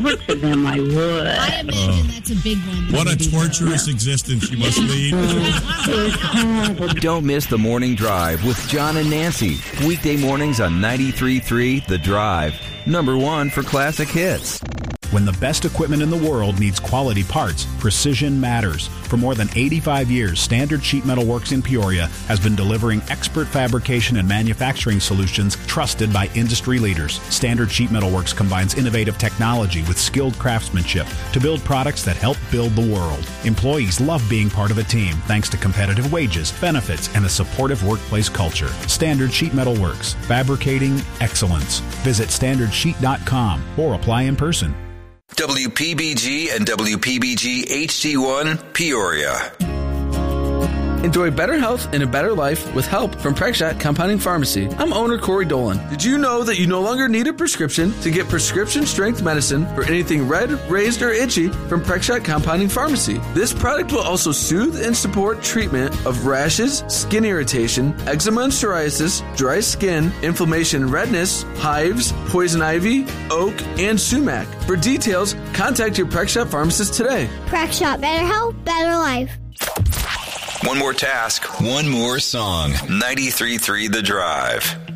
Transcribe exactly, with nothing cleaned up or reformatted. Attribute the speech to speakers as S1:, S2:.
S1: Look for them, I would.
S2: I imagine uh, that's a big one.
S3: What a torturous existence you must lead.
S4: Don't miss The Morning Drive with John and Nancy. Weekday mornings on ninety-three point three The Drive. Number one for classic hits.
S5: When the best equipment in the world needs quality parts, precision matters. For more than eighty-five years, Standard Sheet Metal Works in Peoria has been delivering expert fabrication and manufacturing solutions trusted by industry leaders. Standard Sheet Metal Works combines innovative technology with skilled craftsmanship to build products that help build the world. Employees love being part of a team thanks to competitive wages, benefits, and a supportive workplace culture. Standard Sheet Metal Works, fabricating excellence. Visit standard sheet dot com or apply in person.
S4: W P B G and W P B G H D one, Peoria.
S6: Enjoy better health and a better life with help from Prexshot Compounding Pharmacy. I'm owner Corey Dolan. Did you know that you no longer need a prescription to get prescription-strength medicine for anything red, raised, or itchy from Prexshot Compounding Pharmacy? This product will also soothe and support treatment of rashes, skin irritation, eczema and psoriasis, dry skin, inflammation and redness, hives, poison ivy, oak, and sumac. For details, contact your Prexshot pharmacist today.
S7: Prexshot, better health, better life.
S4: One more task, one more song. ninety-three point three The Drive.